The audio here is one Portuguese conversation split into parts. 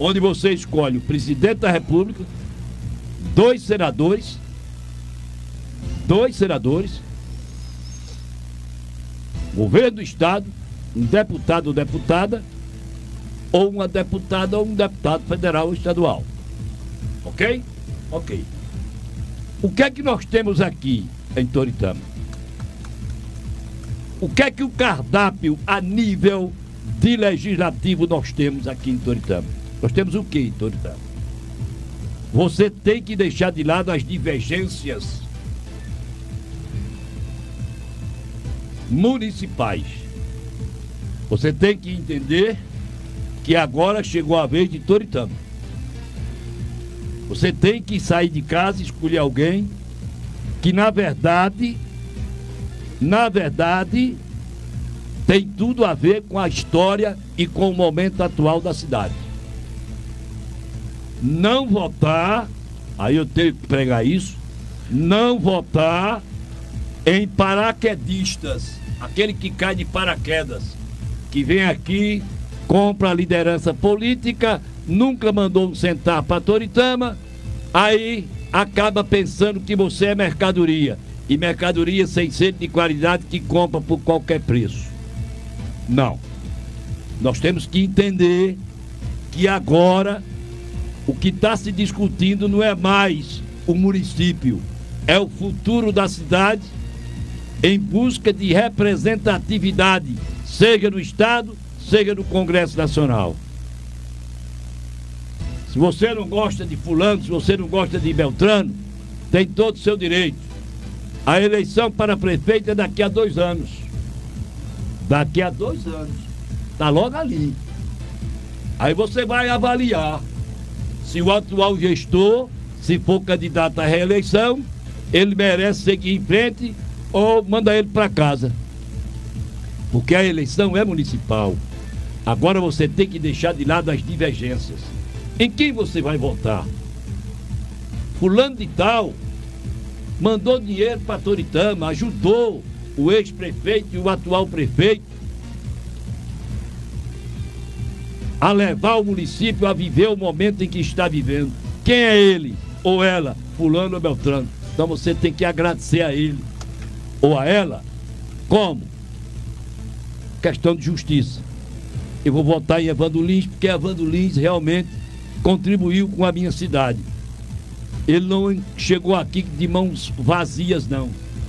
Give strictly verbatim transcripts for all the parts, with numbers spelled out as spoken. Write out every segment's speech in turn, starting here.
onde você escolhe o presidente da República, dois senadores, dois senadores, governo do Estado, um deputado ou deputada, ou uma deputada ou um deputado federal ou estadual. Ok? Ok. O que é que nós temos aqui em Toritama? O que é que o cardápio a nível de legislativo nós temos aqui em Toritama? Nós temos o que em Toritama? Você tem que deixar de lado as divergências municipais. Você tem que entender que agora chegou a vez de Toritama. Você tem que sair de casa e escolher alguém que, na verdade, na verdade, tem tudo a ver com a história e com o momento atual da cidade. Não votar, aí eu tenho que pregar isso, não votar em paraquedistas, aquele que cai de paraquedas, que vem aqui, compra a liderança política, nunca mandou um centavo para Toritama, aí acaba pensando que você é mercadoria. E mercadoria sem ser de qualidade que compra por qualquer preço. Não. Nós temos que entender que agora o que está se discutindo não é mais o município, é o futuro da cidade em busca de representatividade, seja no Estado, seja no Congresso Nacional. Se você não gosta de fulano, se você não gosta de Beltrano, tem todo o seu direito. A eleição para prefeito é daqui a dois anos. Daqui a dois anos. Está logo ali. Aí você vai avaliar se o atual gestor, se for candidato à reeleição, ele merece seguir em frente ou manda ele para casa. Porque a eleição é municipal. Agora você tem que deixar de lado as divergências. Em quem você vai votar? Fulano de tal mandou dinheiro para Toritama, ajudou o ex-prefeito e o atual prefeito a levar o município a viver o momento em que está vivendo. Quem é ele ou ela? Fulano ou Beltrano. Então você tem que agradecer a ele ou a ela. Como? Questão de justiça. Eu vou votar em Evandro Lins porque Evandro Lins realmente contribuiu com a minha cidade. Ele não chegou aqui de mãos vazias, não.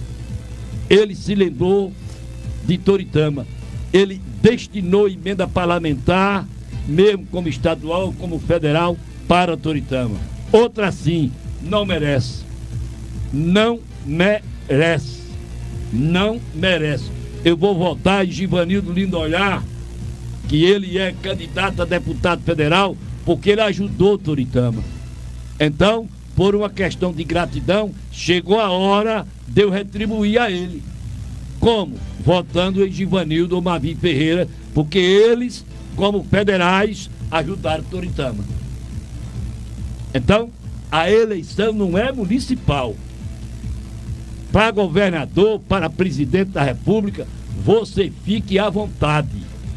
Ele se lembrou de Toritama. Ele destinou emenda parlamentar, mesmo como estadual, como federal, para Toritama. Outra sim, não merece. Não merece. Não merece. Eu vou votar em Givanildo Lindolhar, que ele é candidato a deputado federal, porque ele ajudou Toritama. Então, por uma questão de gratidão, chegou a hora de eu retribuir a ele. Como? Votando em Givanildo ou Mavi Ferreira, porque eles, como federais, ajudaram Toritama. Então, a eleição não é municipal. Para governador, para presidente da República, você fique à vontade.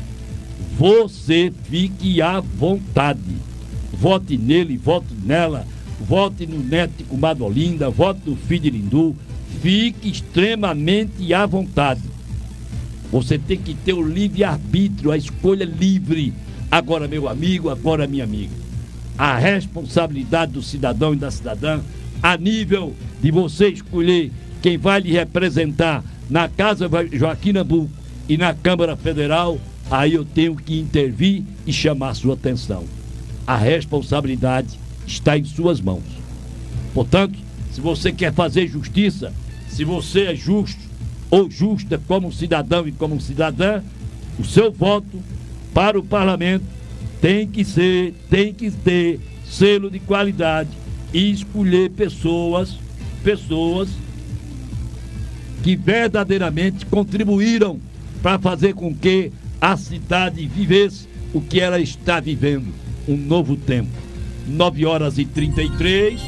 Você fique à vontade. Vote nele, vote nela. Vote no neto de comadre Olinda, vote no filho de Lindu. Fique extremamente à vontade. Você tem que ter o livre-arbítrio, a escolha livre. Agora, meu amigo, agora, minha amiga. A responsabilidade do cidadão e da cidadã, a nível de você escolher quem vai lhe representar na Casa Joaquim Nabuco e na Câmara Federal, aí eu tenho que intervir e chamar a sua atenção. A responsabilidade está em suas mãos. Portanto, se você quer fazer justiça, se você é justo ou justa como cidadão e como cidadã, o seu voto para o parlamento tem que ser, tem que ter selo de qualidade e escolher pessoas, pessoas que verdadeiramente contribuíram para fazer com que a cidade vivesse o que ela está vivendo, um novo tempo. nove horas e trinta e três,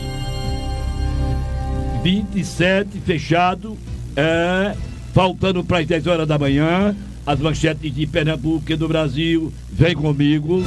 vinte e sete, fechado, é, faltando para as dez horas da manhã, as manchetes de Pernambuco e do Brasil, vem comigo.